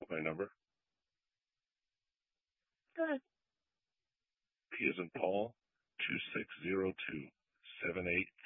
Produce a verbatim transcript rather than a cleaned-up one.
my number? Go ahead. P as in Paul, two six zero two, seven eight